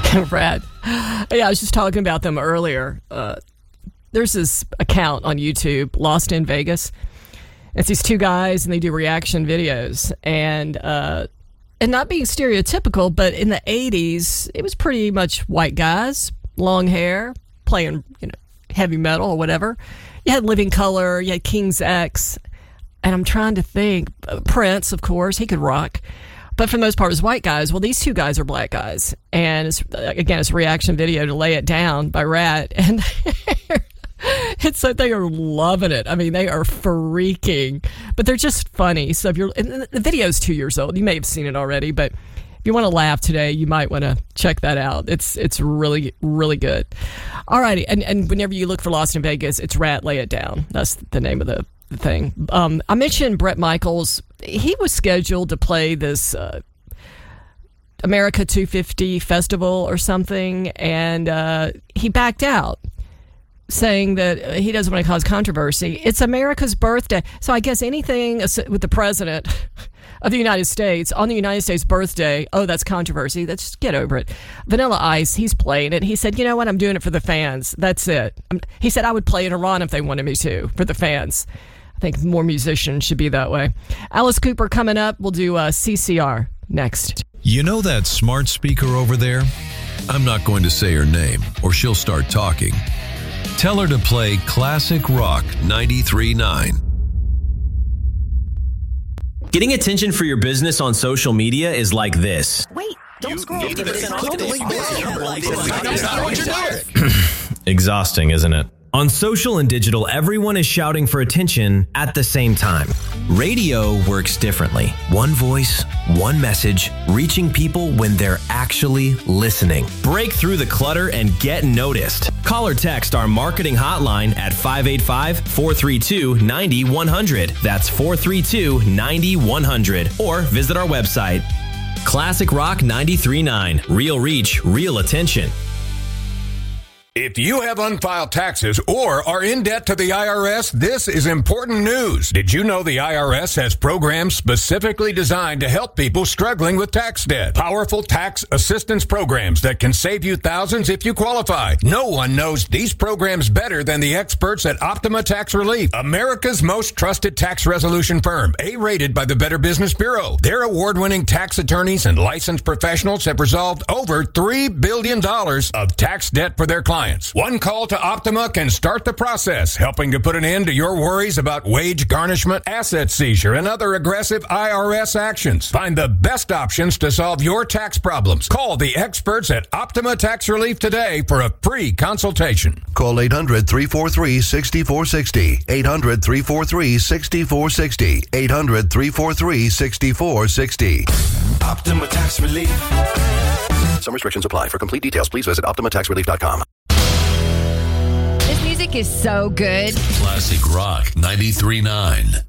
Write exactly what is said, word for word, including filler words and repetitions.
Brad. Yeah, I was just talking about them earlier. Uh, there's this account on YouTube, Lost in Vegas. It's these two guys, and they do reaction videos. And uh, and not being stereotypical, but in the eighties, it was pretty much white guys, long hair, playing you know heavy metal or whatever. You had Living Colour, you had King's X, and I'm trying to think, uh, Prince, of course, he could rock. But for the most part, it was white guys. Well, these two guys are black guys. And it's, again, it's a reaction video to Lay It Down by Rat. And it's like they are loving it. I mean, they are freaking. But they're just funny. So if you're, and the video's two years old. You may have seen it already. But if you want to laugh today, you might want to check that out. It's it's really, really good. All righty. And, and whenever you look for Lost in Vegas, it's Rat, Lay It Down. That's the name of the thing. Um, I mentioned Bret Michaels. He was scheduled to play this uh, America two fifty festival or something, and uh, he backed out, saying that he doesn't want to cause controversy. It's America's birthday. So I guess anything with the president of the United States on the United States birthday, oh, that's controversy. Let's just get over it. Vanilla Ice, he's playing it. He said, you know what? I'm doing it for the fans. That's it. I'm, he said I would play in Iran if they wanted me to, for the fans. I think more musicians should be that way. Alice Cooper coming up. We'll do uh, C C R next. You know that smart speaker over there? I'm not going to say her name, or she'll start talking. Tell her to play Classic Rock ninety-three point nine. Getting attention for your business on social media is like this. Wait, don't You scroll. need to Click Exhausting, isn't it? On social and digital, everyone is shouting for attention at the same time. Radio works differently. One voice, one message, reaching people when they're actually listening. Break through the clutter and get noticed. Call or text our marketing hotline at five eight five, four three two, nine one zero zero. That's four three two, nine one zero zero. Or visit our website. Classic Rock ninety-three point nine. Real reach, real attention. If you have unfiled taxes or are in debt to the I R S, this is important news. Did you know the I R S has programs specifically designed to help people struggling with tax debt? Powerful tax assistance programs that can save you thousands if you qualify. No one knows these programs better than the experts at Optima Tax Relief, America's most trusted tax resolution firm, A-rated by the Better Business Bureau. Their award-winning tax attorneys and licensed professionals have resolved over three billion dollars of tax debt for their clients. One call to Optima can start the process, helping to put an end to your worries about wage garnishment, asset seizure, and other aggressive I R S actions. Find the best options to solve your tax problems. Call the experts at Optima Tax Relief today for a free consultation. Call eight hundred, three four three, six four six zero. eight hundred, three four three, six four six zero. eight hundred, three four three, six four six zero. Optima Tax Relief. Some restrictions apply. For complete details, please visit optima tax relief dot com. This music is so good. Classic Rock ninety-three point nine.